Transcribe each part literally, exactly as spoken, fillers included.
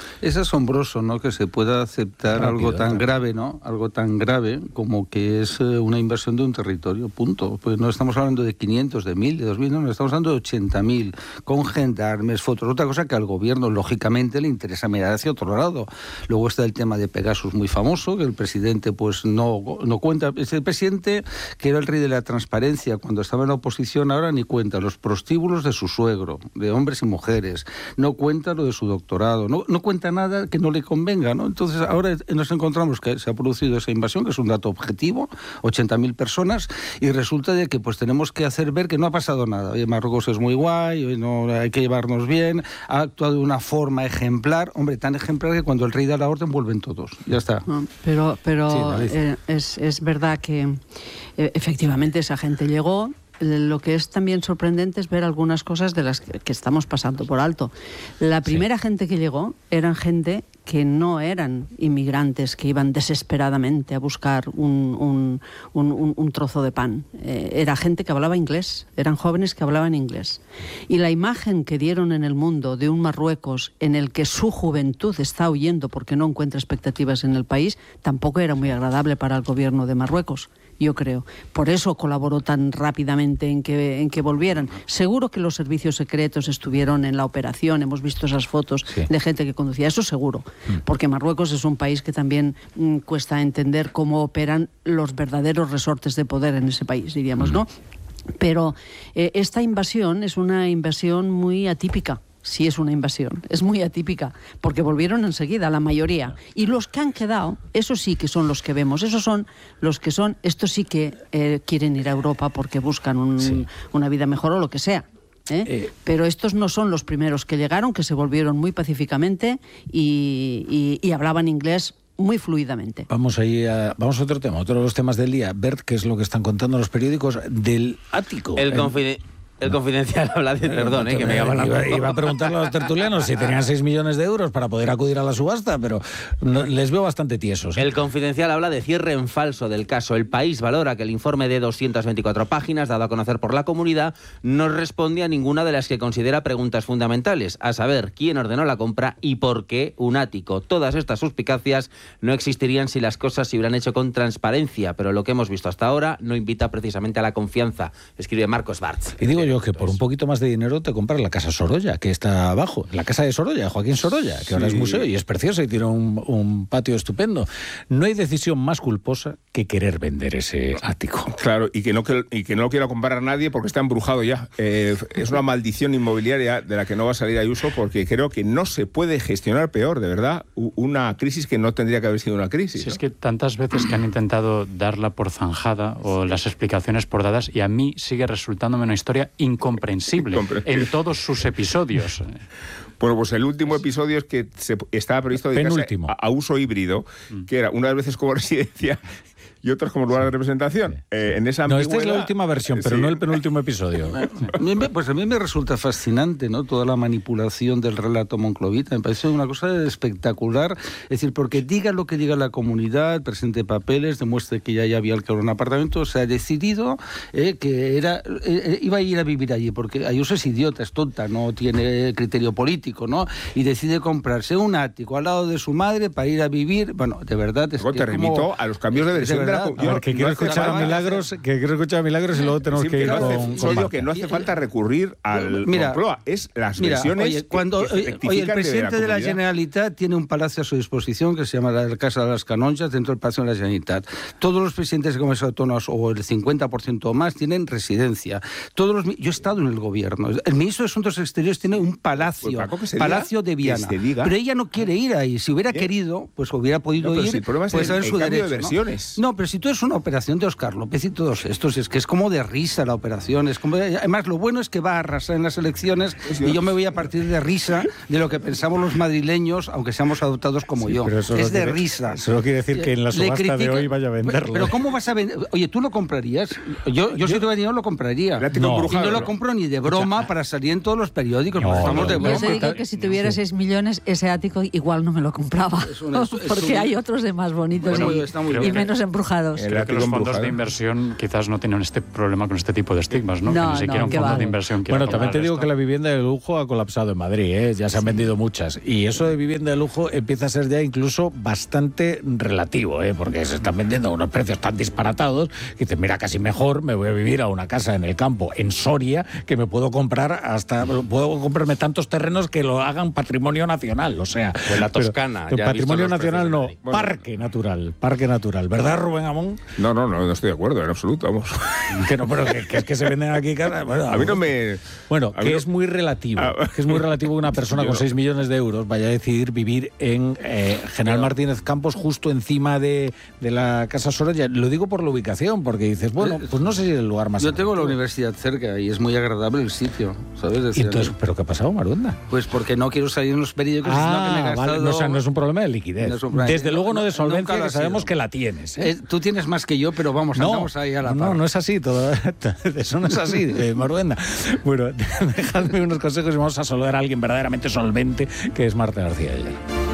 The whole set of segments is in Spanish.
Es asombroso, ¿no?, que se pueda aceptar Rápido, algo tan ¿no? grave, ¿no? Algo tan grave como que es una inversión de un territorio, punto. Pues no estamos hablando de quinientos, de mil, de dos mil, no, no estamos hablando de ochenta mil, con gendarmes, fotos, otra cosa que al gobierno, lógicamente, le interesa mirar hacia otro lado. Luego está el tema de Pegasus, muy famoso, que el presidente pues no, no cuenta. Es el presidente que era el rey de la transparencia cuando estaba en la oposición, ahora ni cuenta los prostíbulos de su suegro, de hombres y mujeres, no cuenta lo de su doctorado, no, no cuenta nada que no le convenga, ¿no? Entonces ahora nos encontramos que se ha producido esa invasión, que es un dato objetivo, ochenta mil personas, y resulta de que pues tenemos que hacer ver que no ha pasado nada. Oye, Marruecos es muy guay, hoy no hay que llevarnos bien, ha actuado de una forma ejemplar, hombre, tan ejemplar que cuando el rey da la orden vuelven todos, ya está. Pero, pero sí, eh, es, es verdad que eh, efectivamente esa gente llegó. Lo que es también sorprendente es ver algunas cosas de las que, que estamos pasando por alto. La primera sí. gente que llegó eran gente que no eran inmigrantes que iban desesperadamente a buscar un, un, un, un, un trozo de pan. Eh, era gente que hablaba inglés, eran jóvenes que hablaban inglés. Y la imagen que dieron en el mundo de un Marruecos en el que su juventud está huyendo porque no encuentra expectativas en el país, tampoco era muy agradable para el gobierno de Marruecos, yo creo. Por eso colaboró tan rápidamente en que, en que volvieran. Seguro que los servicios secretos estuvieron en la operación, hemos visto esas fotos sí. de gente que conducía, eso seguro. Porque Marruecos es un país que también mm, cuesta entender cómo operan los verdaderos resortes de poder en ese país, diríamos, ¿no? Pero eh, esta invasión es una invasión muy atípica. Sí, es una invasión, es muy atípica, porque volvieron enseguida, la mayoría. Y los que han quedado, esos sí que son los que vemos, esos son los que son, estos sí que eh, quieren ir a Europa porque buscan un, sí. una vida mejor o lo que sea. ¿Eh? Eh, Pero estos no son los primeros que llegaron, que se volvieron muy pacíficamente y, y, y hablaban inglés muy fluidamente. Vamos ahí a, vamos a otro tema, otro de los temas del día. Bert, ¿qué es lo que están contando los periódicos del ático? El confide... El no. Confidencial habla de... Perdón, eh, que me llama la iba, iba a preguntarle a los tertulianos si tenían seis millones de euros para poder acudir a la subasta, pero no, les veo bastante tiesos. ¿eh? El Confidencial habla de cierre en falso del caso. El País valora que el informe de doscientas veinticuatro páginas, dado a conocer por la comunidad, no responde a ninguna de las que considera preguntas fundamentales, a saber, quién ordenó la compra y por qué un ático. Todas estas suspicacias no existirían si las cosas se hubieran hecho con transparencia, pero lo que hemos visto hasta ahora no invita precisamente a la confianza, escribe Marcos Bartz. Y digo yo que por un poquito más de dinero te compras la Casa Sorolla, que está abajo, la Casa de Sorolla, Joaquín Sorolla, que sí. ahora es museo y es preciosa y tiene un, un patio estupendo. No hay decisión más culposa que querer vender ese ático. Claro, y que no, que, y que no lo quiera comprar nadie porque está embrujado ya. Eh, es una maldición inmobiliaria de la que no va a salir Ayuso, porque creo que no se puede gestionar peor, de verdad, una crisis que no tendría que haber sido una crisis. Si ¿no? es que tantas veces que han intentado darla por zanjada o las explicaciones por dadas, y a mí sigue resultándome una historia incomprensible en todos sus episodios. Bueno, pues el último episodio es que se, estaba previsto dedicarse a, a uso híbrido, mm. que era unas veces como residencia y otras como lugar de representación. Sí, eh, en esa no, esta es la última versión, pero sí. no el penúltimo episodio. Pues a mí me resulta fascinante, ¿no?, toda la manipulación del relato monclovita. Me parece una cosa espectacular. Es decir, porque diga lo que diga la comunidad, presente papeles, demuestre que ya, ya había alquilado un apartamento, se ha decidido eh, que era eh, iba a ir a vivir allí, porque Ayuso es idiota, es tonta, no tiene criterio político, ¿no? Y decide comprarse un ático al lado de su madre para ir a vivir. Bueno, de verdad es Luego que te remito como, a los cambios de versión de, de la yo, a ver, que quiero no escuchar a Milagros, que quiero escuchar a Milagros y luego tenemos sí, que ir no hace, con, Soy con yo que no hace falta recurrir al mira, Moncloa, es las mira, versiones oye, cuando, que, que oye, el presidente de la, de la Generalitat tiene un palacio a su disposición que se llama la Casa de las Canonjas, dentro del Palacio de la Generalitat. Todos los presidentes de comunidades autónomas, o el cincuenta por ciento o más, tienen residencia. Todos los, yo he estado en el gobierno. El ministro de Asuntos Exteriores tiene un palacio, pues Palacio de Viana. Pero ella no quiere ir ahí. Si hubiera ¿Eh? querido, pues hubiera podido no, ir. Si el problema es pues el, el su cambio derecho, de versiones. ¿no? no, pero si tú es una operación de Óscar López y todos estos, es que es como de risa la operación. Es como de, además, lo bueno es que va a arrasar en las elecciones pues yo, y yo me voy a partir de risa de lo que pensamos los madrileños, aunque seamos adoptados como sí, yo. Es de quiere, risa. Eso no quiere decir que en la subasta critico, de hoy vaya a venderlo. Pero, pero ¿cómo vas a vender? Oye, ¿tú lo comprarías? Yo, yo, yo si tuviera dinero lo compraría. No, y no lo compro ni de broma o sea, para salir en todos los periódicos. No, estamos no, de broma. Yo te digo que si tuviera seis millones, ese ático igual no me lo compraba. Es una, es porque es un... hay otros de más bonitos bueno, y, y menos embrujados. embrujados. Creo que los fondos embrujado. de inversión quizás no tienen este problema con este tipo de estigmas, ¿no? no que ni siquiera no, un fondo va. de inversión quiera Bueno, también te digo esto. que la vivienda de lujo ha colapsado en Madrid, ¿eh? Ya se han vendido muchas. Y eso de vivienda de lujo empieza a ser ya incluso bastante relativo, ¿eh? Porque se están vendiendo a unos precios tan disparatados que dices, mira, casi mejor me voy a vivir a una casa en el campo, en Soria, que me puedo comprar hasta, puedo comprarme tantos terrenos que lo hagan patrimonio nacional, o sea... En la Toscana. Pero, patrimonio nacional no, bueno, parque natural, parque natural, ¿verdad, Rubén Amón? No, no, no, no estoy de acuerdo, en absoluto, vamos. Que no, pero que, que es que se venden aquí casa. Bueno, a mí no me... Bueno, que no... es muy relativo, ah, que es muy relativo que una persona con seis millones de euros vaya a decidir vivir en eh, General Martínez Campos, justo encima de, de la Casa Sorolla. Lo digo por la ubicación, porque dices, bueno, pues no sé si es el lugar más... Yo tengo la universidad cerca y es muy agradable el sitio, ¿sabes? Decía, ¿Y entonces, ¿pero qué ha pasado, Maruenda? Pues porque no quiero salir en los periódicos, ah, sino que me he gastado... Vale. No, o sea, no es un problema de liquidez. No problema. Desde no, luego no de solvencia, que sabemos que la tienes. ¿eh? Eh, tú tienes más que yo, pero vamos, no, andamos ahí a la par. No, no es así, todo, eso no es así, eh, Maruenda. Bueno, dejadme unos consejos y vamos a saludar a alguien verdaderamente solvente, que es Marta García Ayer.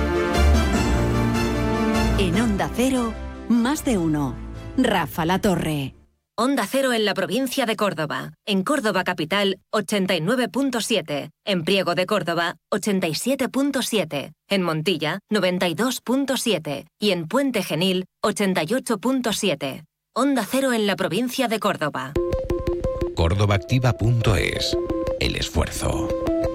En Onda Cero, más de uno. Rafa La Torre. Onda Cero en la provincia de Córdoba. En Córdoba capital, ochenta y nueve punto siete. En Priego de Córdoba, ochenta y siete punto siete. En Montilla, noventa y dos punto siete. Y en Puente Genil, ochenta y ocho punto siete. Onda Cero en la provincia de Córdoba. córdoba activa punto es. El esfuerzo.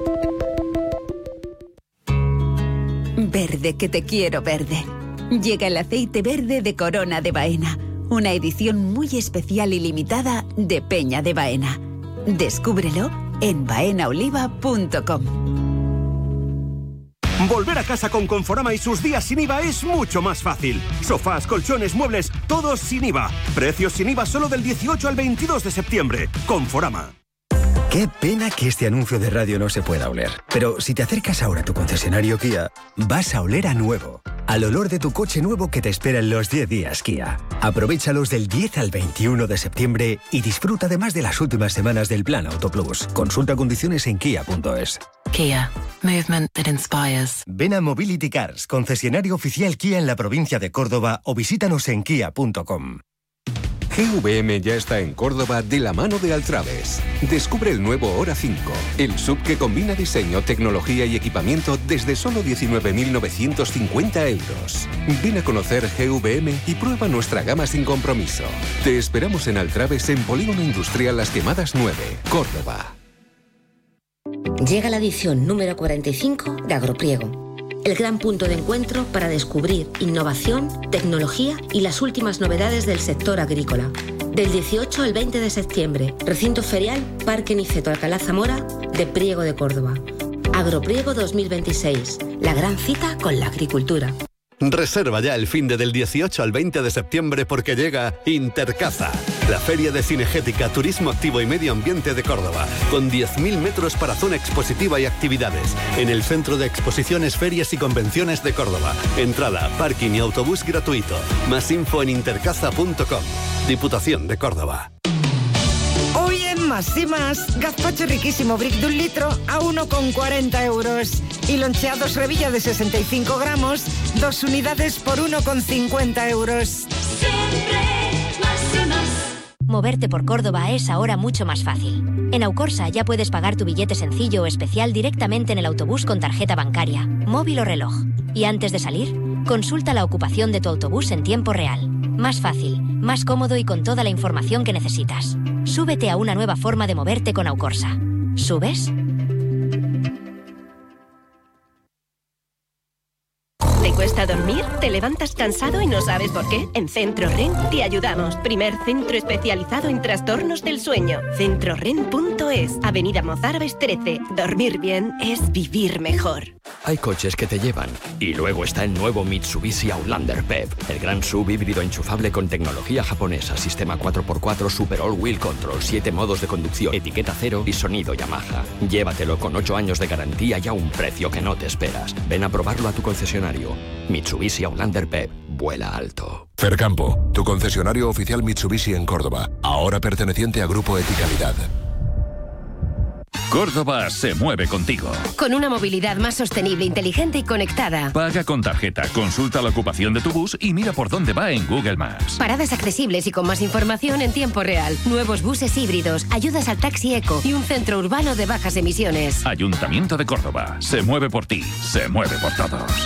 Verde que te quiero verde. Llega el aceite verde de Corona de Baena. Una edición muy especial y limitada de Peña de Baena. Descúbrelo en baena oliva punto com. Volver a casa con Conforama y sus días sin I V A es mucho más fácil. Sofás, colchones, muebles, todos sin I V A. Precios sin I V A solo del dieciocho al veintidós de septiembre. Conforama. Qué pena que este anuncio de radio no se pueda oler. Pero si te acercas ahora a tu concesionario Kia, vas a oler a nuevo. Al olor de tu coche nuevo que te espera en los diez días Kia. Aprovéchalos del diez al veintiuno de septiembre y disfruta además de las últimas semanas del Plan Auto Plus. Consulta condiciones en kia punto es. Kia. Movement that inspires. Ven a Mobility Cars, concesionario oficial Kia en la provincia de Córdoba, o visítanos en kia punto com. G V M ya está en Córdoba de la mano de Altraves. Descubre el nuevo Hora cinco, el sub que combina diseño, tecnología y equipamiento desde solo diecinueve mil novecientos cincuenta euros. Ven a conocer G V M y prueba nuestra gama sin compromiso. Te esperamos en Altraves, en Polígono Industrial Las Quemadas nueve, Córdoba. Llega la edición número cuarenta y cinco de Agropriego. El gran punto de encuentro para descubrir innovación, tecnología y las últimas novedades del sector agrícola. Del dieciocho al veinte de septiembre, recinto ferial Parque Niceto Alcalá Zamora de Priego de Córdoba. Agropriego dos mil veintiséis, la gran cita con la agricultura. Reserva ya el finde del dieciocho al veinte de septiembre porque llega Intercaza, la feria de cinegética, turismo activo y medio ambiente de Córdoba, con diez mil metros para zona expositiva y actividades, en el Centro de Exposiciones, Ferias y Convenciones de Córdoba. Entrada, parking y autobús gratuito. Más info en intercaza punto com. Diputación de Córdoba. Hoy en Más y Más, gazpacho riquísimo brick de un litro a uno con cuarenta euros. Y loncheados Revilla de sesenta y cinco gramos, dos unidades por uno con cincuenta euros. Siempre más y más. Moverte por Córdoba es ahora mucho más fácil. En Aucorsa ya puedes pagar tu billete sencillo o especial directamente en el autobús con tarjeta bancaria, móvil o reloj. Y antes de salir, consulta la ocupación de tu autobús en tiempo real. Más fácil, más cómodo y con toda la información que necesitas. Súbete a una nueva forma de moverte con Aucorsa. ¿Subes? ¿Te cuesta dormir? ¿Te levantas cansado y no sabes por qué? En Centro R E N te ayudamos. Primer centro especializado en trastornos del sueño. centro ren punto es. Avenida Mozárabes trece. Dormir bien es vivir mejor. Hay coches que te llevan. Y luego está el nuevo Mitsubishi Outlander P E V. El gran sub híbrido enchufable con tecnología japonesa. Sistema cuatro por cuatro Super All Wheel Control. siete modos de conducción. Etiqueta cero y sonido Yamaha. Llévatelo con ocho años de garantía y a un precio que no te esperas. Ven a probarlo a tu concesionario. Mitsubishi Outlander P E V. Vuela alto. Fercampo, tu concesionario oficial Mitsubishi en Córdoba. Ahora perteneciente a Grupo Eticalidad. Córdoba se mueve contigo. Con una movilidad más sostenible, inteligente y conectada. Paga con tarjeta, consulta la ocupación de tu bus y mira por dónde va en Google Maps. Paradas accesibles y con más información en tiempo real. Nuevos buses híbridos, ayudas al taxi eco y un centro urbano de bajas emisiones. Ayuntamiento de Córdoba. Se mueve por ti, se mueve por todos.